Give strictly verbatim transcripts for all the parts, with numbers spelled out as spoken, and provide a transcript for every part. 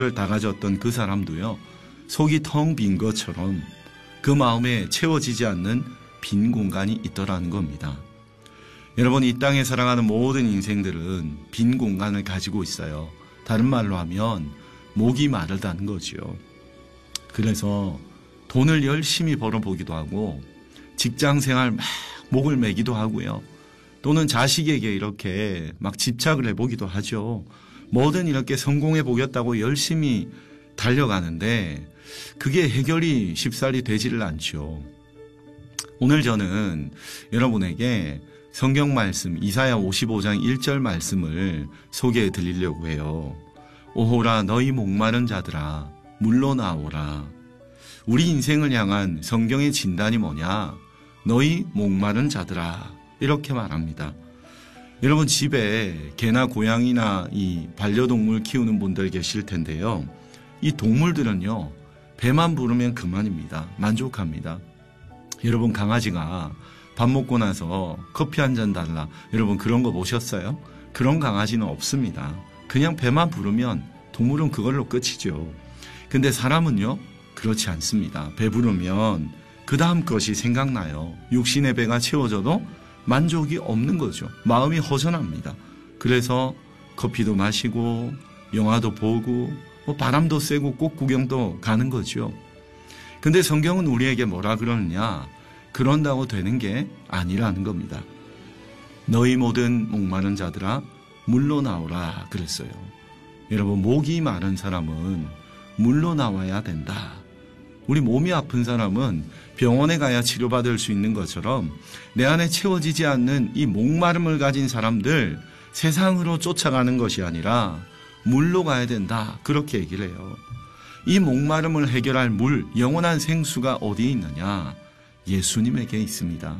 다 가졌던 그 사람도요, 속이 텅 빈 것처럼 그 마음에 채워지지 않는 빈 공간이 있더라는 겁니다. 여러분, 이 땅에 살아가는 모든 인생들은 빈 공간을 가지고 있어요. 다른 말로 하면 목이 마르다는 거지요. 그래서 돈을 열심히 벌어보기도 하고 직장생활 막 목을 매기도 하고요. 또는 자식에게 이렇게 막 집착을 해보기도 하죠. 뭐든 이렇게 성공해 보겠다고 열심히 달려가는데 그게 해결이 쉽사리 되지를 않죠. 오늘 저는 여러분에게 성경 말씀 이사야 오십오 장 일 절 말씀을 소개해 드리려고 해요. 오호라 너희 목마른 자들아 물로 나오라. 우리 인생을 향한 성경의 진단이 뭐냐? 너희 목마른 자들아, 이렇게 말합니다. 여러분, 집에 개나 고양이나 이 반려동물 키우는 분들 계실 텐데요. 이 동물들은요, 배만 부르면 그만입니다. 만족합니다. 여러분, 강아지가 밥 먹고 나서 커피 한 잔 달라, 여러분 그런 거 보셨어요? 그런 강아지는 없습니다. 그냥 배만 부르면 동물은 그걸로 끝이죠. 근데 사람은요, 그렇지 않습니다. 배 부르면 그 다음 것이 생각나요. 육신의 배가 채워져도 만족이 없는 거죠. 마음이 허전합니다. 그래서 커피도 마시고 영화도 보고 뭐 바람도 쐬고 꽃 구경도 가는 거죠. 근데 성경은 우리에게 뭐라 그러느냐? 그런다고 되는 게 아니라는 겁니다. 너희 모든 목마른 자들아 물로 나오라 그랬어요. 여러분, 목이 마른 사람은 물로 나와야 된다. 우리 몸이 아픈 사람은 병원에 가야 치료받을 수 있는 것처럼 내 안에 채워지지 않는 이 목마름을 가진 사람들 세상으로 쫓아가는 것이 아니라 물로 가야 된다. 그렇게 얘기를 해요. 이 목마름을 해결할 물, 영원한 생수가 어디에 있느냐? 예수님에게 있습니다.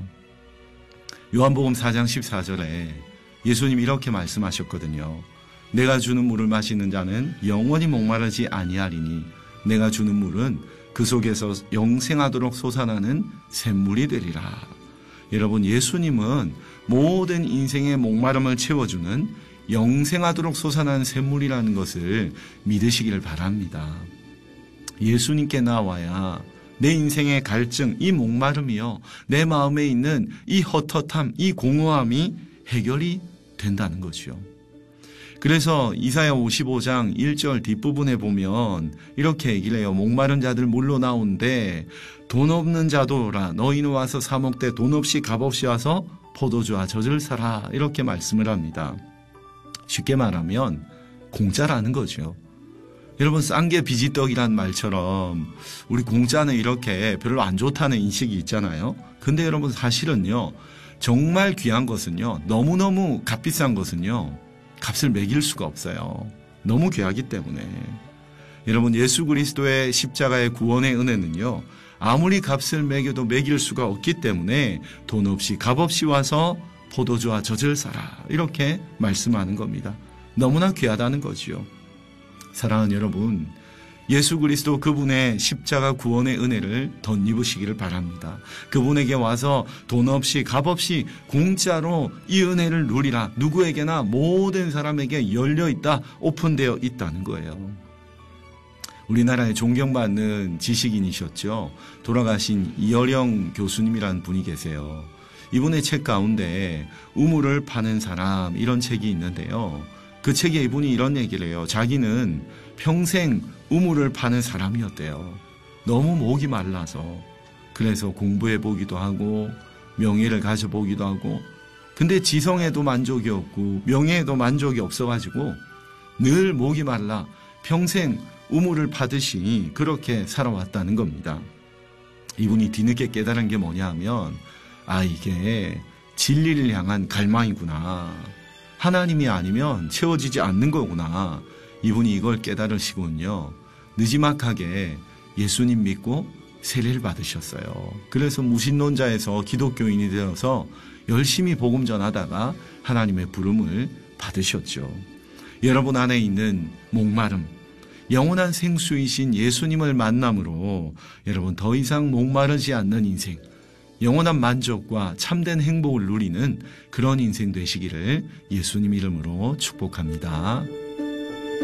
요한복음 사 장 십사 절에 예수님이 이렇게 말씀하셨거든요. 내가 주는 물을 마시는 자는 영원히 목마르지 아니하리니 내가 주는 물은 그 속에서 영생하도록 솟아나는 샘물이 되리라. 여러분, 예수님은 모든 인생의 목마름을 채워주는 영생하도록 솟아나는 샘물이라는 것을 믿으시기를 바랍니다. 예수님께 나와야 내 인생의 갈증, 이 목마름이요, 내 마음에 있는 이 헛헛함, 이 공허함이 해결이 된다는 거죠. 그래서 이사야 오십오 장 일 절 뒷부분에 보면 이렇게 얘기를 해요. 목마른 자들 물로 나온데 돈 없는 자도라 너희는 와서 사 먹되 돈 없이 값없이 와서 포도주와 젖을 사라, 이렇게 말씀을 합니다. 쉽게 말하면 공짜라는 거죠. 여러분, 싼 게 비지떡이란 말처럼 우리 공짜는 이렇게 별로 안 좋다는 인식이 있잖아요. 근데 여러분, 사실은요, 정말 귀한 것은요, 너무너무 값비싼 것은요, 값을 매길 수가 없어요. 너무 귀하기 때문에. 여러분, 예수 그리스도의 십자가의 구원의 은혜는요, 아무리 값을 매겨도 매길 수가 없기 때문에 돈 없이 값없이 와서 포도주와 젖을 사라, 이렇게 말씀하는 겁니다. 너무나 귀하다는 거지요. 사랑하는 여러분, 예수 그리스도 그분의 십자가 구원의 은혜를 덧입으시기를 바랍니다. 그분에게 와서 돈 없이 값없이 공짜로 이 은혜를 누리라. 누구에게나 모든 사람에게 열려있다, 오픈되어 있다는 거예요. 우리나라에 존경받는 지식인이셨죠. 돌아가신 이어령 교수님이라는 분이 계세요. 이분의 책 가운데 우물을 파는 사람, 이런 책이 있는데요. 그 책에 이분이 이런 얘기를 해요. 자기는 평생 우물을 파는 사람이었대요. 너무 목이 말라서. 그래서 공부해보기도 하고 명예를 가져보기도 하고, 근데 지성에도 만족이 없고 명예에도 만족이 없어가지고 늘 목이 말라 평생 우물을 파듯이 그렇게 살아왔다는 겁니다. 이분이 뒤늦게 깨달은 게 뭐냐 하면, 아, 이게 진리를 향한 갈망이구나. 하나님이 아니면 채워지지 않는 거구나. 이분이 이걸 깨달으시군요. 느지막하게 예수님 믿고 세례를 받으셨어요. 그래서 무신론자에서 기독교인이 되어서 열심히 복음 전하다가 하나님의 부름을 받으셨죠. 여러분 안에 있는 목마름, 영원한 생수이신 예수님을 만남으로 여러분 더 이상 목마르지 않는 인생, 영원한 만족과 참된 행복을 누리는 그런 인생 되시기를 예수님 이름으로 축복합니다.